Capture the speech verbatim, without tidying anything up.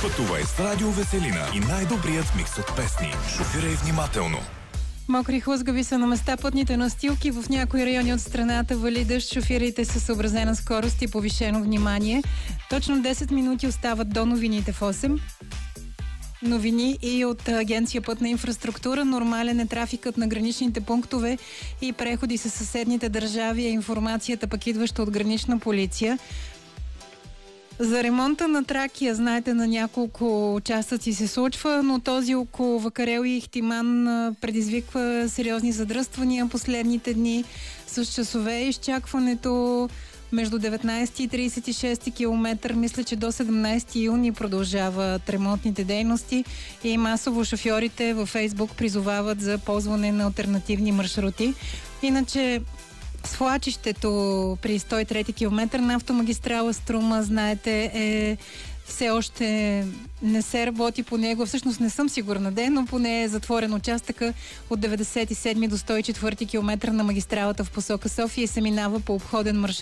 Пътувай с Радио Веселина и най-добрият микс от песни. Шофирай внимателно. Мокри хлъзгави са на места пътните настилки. В някои райони от страната вали дъжд. Шофирайте със съобразена скорост и повишено внимание. Точно десет минути остават до новините в осем. Новини и от Агенция Пътна инфраструктура. Нормален е трафикът на граничните пунктове и преходи с съседните държави. Информацията пък идваща от гранична полиция. За ремонта на Тракия, знаете, на няколко участъци се случва, но този около Вакарел и Ихтиман предизвиква сериозни задръствания последните дни с часове. Изчакването между деветнайсети и трийсет и шести километър, мисля, че до седемнайсети юни продължават ремонтните дейности и масово шофьорите във Фейсбук призовават за ползване на алтернативни маршрути. Иначе свлачището при сто и трети километър на автомагистрала Струма, знаете, е все още не се работи по него. Всъщност не съм сигурна де, но поне е затворен участъка от деветдесет и седми до сто и четвърти километър на магистралата в посока София и се минава по обходен маршрут